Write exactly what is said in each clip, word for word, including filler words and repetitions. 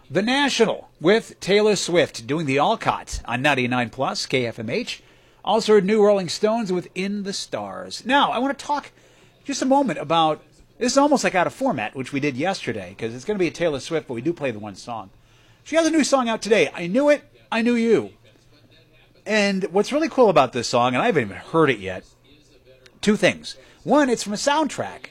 The National with Taylor Swift doing the Alcott on ninety-nine plus K F M H. Also heard New Rolling Stones with In the Stars. Now, I want to talk just a moment about, this is almost like out of format, which we did yesterday, because it's going to be a Taylor Swift, but we do play the one song. She has a new song out today. I Knew It, I Knew You. And what's really cool about this song, and I haven't even heard it yet, two things. One, it's from a soundtrack.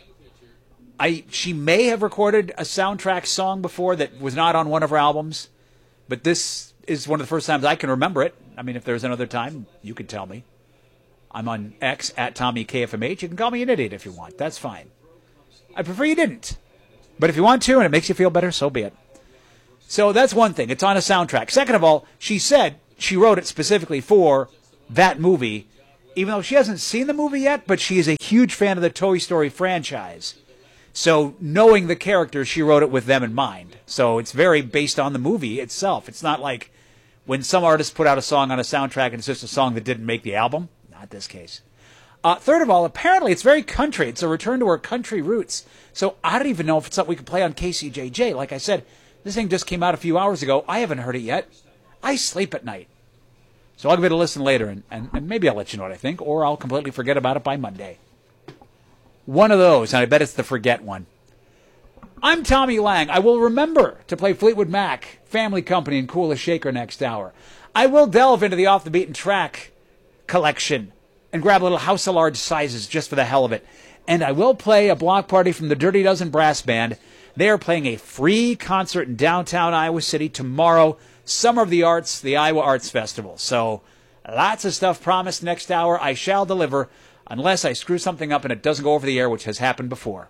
I She may have recorded a soundtrack song before that was not on one of her albums, but this is one of the first times I can remember it. I mean, if there's another time, you could tell me. I'm on X, at Tommy K F M H. You can call me an idiot if you want. That's fine. I prefer you didn't. But if you want to and it makes you feel better, so be it. So that's one thing. It's on a soundtrack. Second of all, she said she wrote it specifically for that movie, even though she hasn't seen the movie yet, but she is a huge fan of the Toy Story franchise. So knowing the characters, she wrote it with them in mind. So it's very based on the movie itself. It's not like when some artists put out a song on a soundtrack and it's just a song that didn't make the album. Not this case. Uh, third of all, apparently it's very country. It's a return to her country roots. So I don't even know if it's something we can play on K C J J. Like I said, this thing just came out a few hours ago. I haven't heard it yet. I sleep at night. So I'll give it a listen later, and, and, and maybe I'll let you know what I think, or I'll completely forget about it by Monday. One of those, and I bet it's the forget one. I'm Tommy Lang. I will remember to play Fleetwood Mac, Family Company, and Cool as Shaker next hour. I will delve into the Off the Beaten Track collection and grab a little House of Large Sizes just for the hell of it. And I will play a block party from the Dirty Dozen Brass Band. They are playing a free concert in downtown Iowa City tomorrow, Summer of the Arts, the Iowa Arts Festival. So lots of stuff promised next hour. I shall deliver, unless I screw something up and it doesn't go over the air, which has happened before.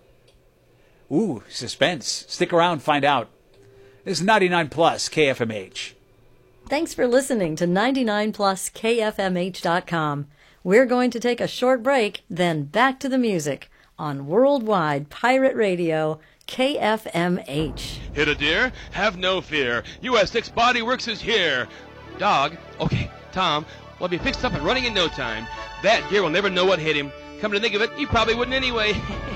Ooh, suspense. Stick around, find out. This is ninety-nine plus K F M H. Thanks for listening to ninety-nine plus K F M H dot com. We're going to take a short break, then back to the music on Worldwide Pirate Radio, K F M H. Hit a deer? Have no fear. U S six Body Works is here. Dog? Okay, Tom, we'll be fixed up and running in no time. That deer will never know what hit him. Come to think of it, he probably wouldn't anyway.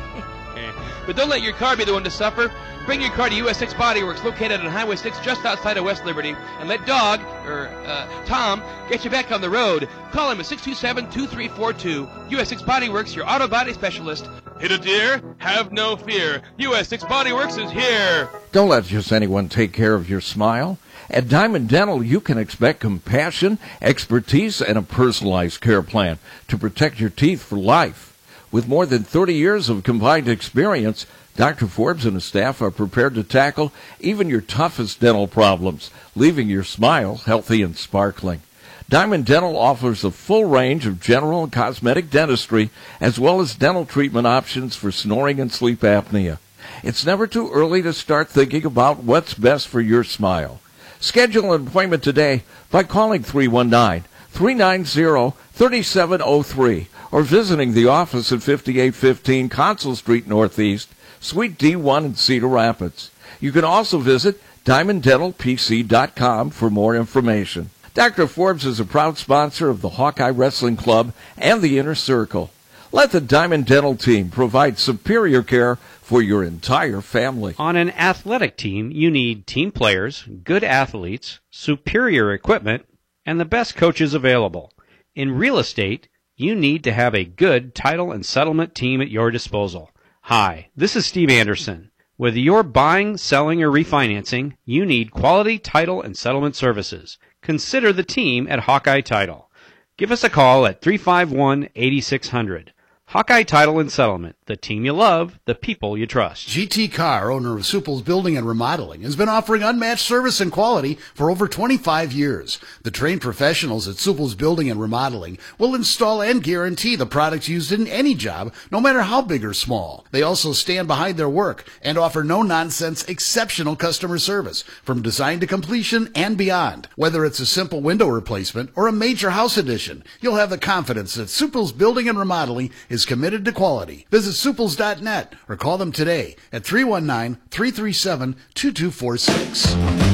But don't let your car be the one to suffer. Bring your car to U S six Body Works, located on Highway six just outside of West Liberty, and let Dog, or uh, Tom, get you back on the road. Call him at six two seven, two three four two. U S six Body Works, your auto body specialist. Hit a deer? Have no fear. U S six Body Works is here. Don't let just anyone take care of your smile. At Diamond Dental, you can expect compassion, expertise, and a personalized care plan to protect your teeth for life. With more than thirty years of combined experience, Doctor Forbes and his staff are prepared to tackle even your toughest dental problems, leaving your smile healthy and sparkling. Diamond Dental offers a full range of general and cosmetic dentistry, as well as dental treatment options for snoring and sleep apnea. It's never too early to start thinking about what's best for your smile. Schedule an appointment today by calling three one nine, three nine zero, three seven zero three or visiting the office at fifty-eight fifteen Consul Street Northeast, Suite D one in Cedar Rapids. You can also visit diamond dental p c dot com for more information. Doctor Forbes is a proud sponsor of the Hawkeye Wrestling Club and the Inner Circle. Let the Diamond Dental team provide superior care for your entire family. On an athletic team, you need team players, good athletes, superior equipment, and the best coaches available. In real estate, you need to have a good title and settlement team at your disposal. Hi, this is Steve Anderson. Whether you're buying, selling, or refinancing, you need quality title and settlement services. Consider the team at Hawkeye Title. Give us a call at three five one, eight six zero zero. Hawkeye Title and Settlement, the team you love, the people you trust. G T Carr, owner of Supple's Building and Remodeling, has been offering unmatched service and quality for over twenty-five years. The trained professionals at Supple's Building and Remodeling will install and guarantee the products used in any job, no matter how big or small. They also stand behind their work and offer no-nonsense, exceptional customer service from design to completion and beyond. Whether it's a simple window replacement or a major house addition, you'll have the confidence that Supple's Building and Remodeling is committed to quality. Visit suples dot net or call them today at three one nine, three three seven, two two four six.